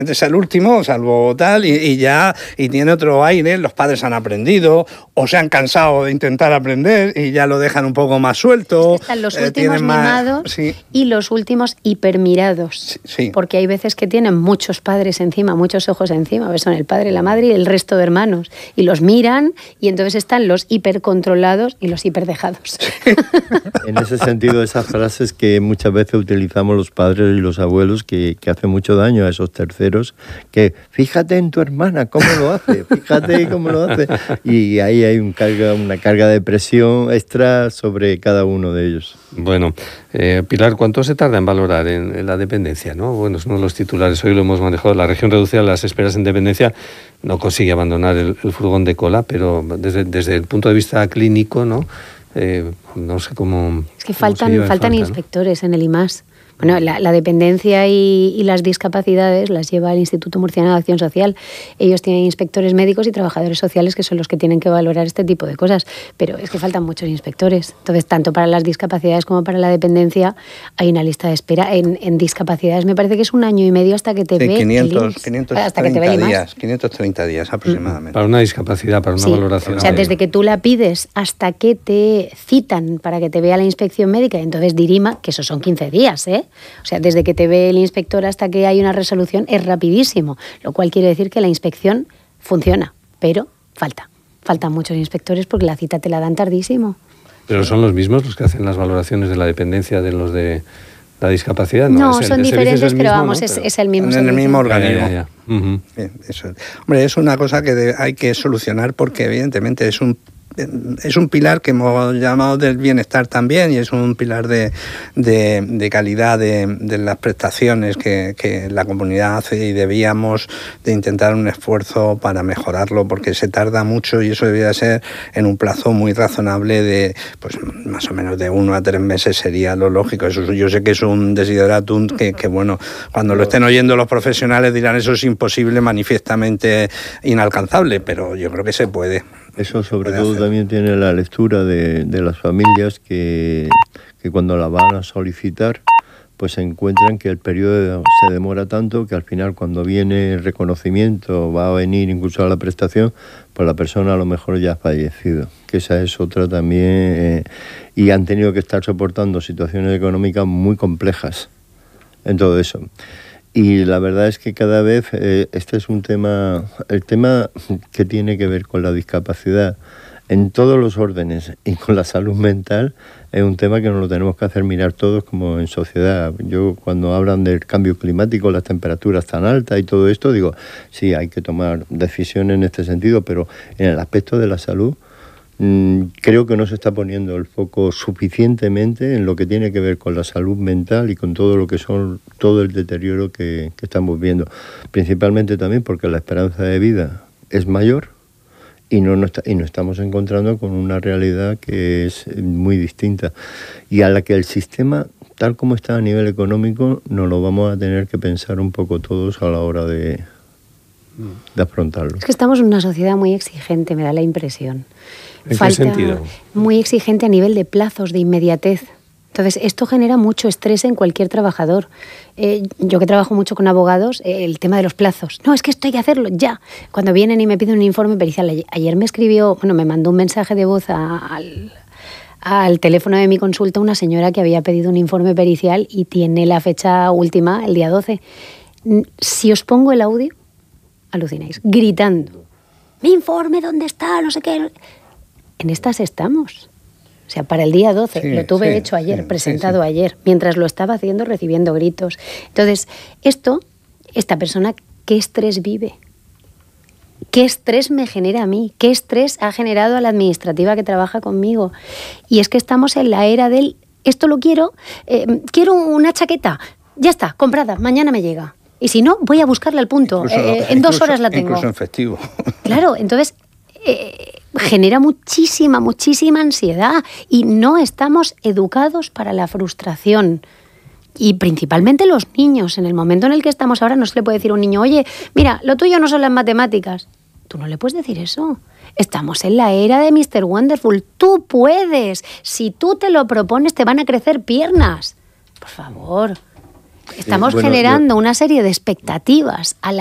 es el último, salvo tal, y ya y tiene otro aire. Los padres han aprendido o se han cansado de intentar aprender y ya lo dejan un poco más suelto. Están los últimos mimados y los últimos hipermirados. Sí. Porque hay veces que tienen muchos padres encima, muchos ojos encima. Son el padre, la madre y el resto de hermanos. Y los miran y entonces están los hipercontrolados y los hiperdejados. En ese sentido, esas frases que muchas veces utilizamos los padres y los abuelos que hacen mucho daño a esos terceros, que fíjate en tu hermana, cómo lo hace, fíjate cómo lo hace. Y ahí hay una carga de presión extra sobre cada uno de ellos. Bueno, Pilar, ¿cuánto se tarda en valorar en la dependencia, ¿no? Bueno, es uno de los titulares, hoy lo hemos manejado. La región reducida de las esperas en dependencia no consigue abandonar el furgón de cola, pero desde el punto de vista clínico, ¿no? No sé cómo... Es que faltan inspectores, ¿no? En el IMAS. Bueno, la dependencia y las discapacidades las lleva el Instituto Murciano de Acción Social. Ellos tienen inspectores médicos y trabajadores sociales que son los que tienen que valorar este tipo de cosas. Pero es que faltan muchos inspectores. Entonces, tanto para las discapacidades como para la dependencia hay una lista de espera. En discapacidades me parece que es 1 año y medio hasta que te ve 530 días aproximadamente. Para una discapacidad, para una valoración. O sea, desde que tú la pides hasta que te citan para que te vea la inspección médica, entonces dirima, que esos son 15 días, ¿eh? O sea, desde que te ve el inspector hasta que hay una resolución es rapidísimo, lo cual quiere decir que la inspección funciona, pero faltan muchos inspectores porque la cita te la dan tardísimo. ¿Pero son los mismos los que hacen las valoraciones de la dependencia de los de la discapacidad? No, son diferentes, pero vamos, ¿no? Es el mismo servicio. En el mismo organismo. Ya. Uh-huh. Eso. Hombre, es una cosa que hay que solucionar porque evidentemente es un pilar que hemos llamado del bienestar también, y es un pilar de calidad de las prestaciones que la comunidad hace, y debíamos de intentar un esfuerzo para mejorarlo, porque se tarda mucho y eso debería ser en un plazo muy razonable de, pues más o menos de 1 a 3 meses sería lo lógico. Eso yo sé que es un desideratum que bueno, cuando lo estén oyendo los profesionales dirán eso es imposible, manifiestamente inalcanzable, pero yo creo que se puede. Eso sobre todo también tiene la lectura de las familias que cuando la van a solicitar pues se encuentran que el periodo se demora tanto que al final cuando viene el reconocimiento, va a venir incluso a la prestación, pues la persona a lo mejor ya ha fallecido, que esa es otra también, y han tenido que estar soportando situaciones económicas muy complejas en todo eso. Y la verdad es que cada vez este es un tema, el tema que tiene que ver con la discapacidad en todos los órdenes y con la salud mental es un tema que nos lo tenemos que hacer mirar todos como en sociedad. Yo cuando hablan del cambio climático, las temperaturas tan altas y todo esto, digo, sí, hay que tomar decisiones en este sentido, pero en el aspecto de la salud creo que no se está poniendo el foco suficientemente en lo que tiene que ver con la salud mental y con todo lo que son todo el deterioro que estamos viendo, principalmente también porque la esperanza de vida es mayor y no estamos encontrando con una realidad que es muy distinta y a la que el sistema tal como está a nivel económico nos lo vamos a tener que pensar un poco todos a la hora de afrontarlo. Es que estamos en una sociedad muy exigente, me da la impresión. ¿En qué sentido? Muy exigente a nivel de plazos, de inmediatez. Entonces, esto genera mucho estrés en cualquier trabajador. Yo que trabajo mucho con abogados, el tema de los plazos. No, es que esto hay que hacerlo ya. Cuando vienen y me piden un informe pericial, ayer me mandó un mensaje de voz al teléfono de mi consulta una señora que había pedido un informe pericial y tiene la fecha última, el día 12. Si os pongo el audio, alucináis, gritando. Mi informe, ¿dónde está? No sé qué. En estas estamos. O sea, para el día 12, lo tuve hecho ayer, presentado ayer. Mientras lo estaba haciendo, recibiendo gritos. Entonces, esta persona, ¿qué estrés vive? ¿Qué estrés me genera a mí? ¿Qué estrés ha generado a la administrativa que trabaja conmigo? Y es que estamos en la era del, esto lo quiero una chaqueta, ya está, comprada, mañana me llega. Y si no, voy a buscarla al punto. En 2 horas la tengo. Incluso en festivo. Claro, entonces genera muchísima ansiedad y no estamos educados para la frustración. Y principalmente los niños. En el momento en el que estamos ahora no se le puede decir a un niño, oye, mira, lo tuyo no son las matemáticas. Tú no le puedes decir eso. Estamos en la era de Mr. Wonderful. Tú puedes. Si tú te lo propones, te van a crecer piernas. Por favor. Estamos generando una serie de expectativas a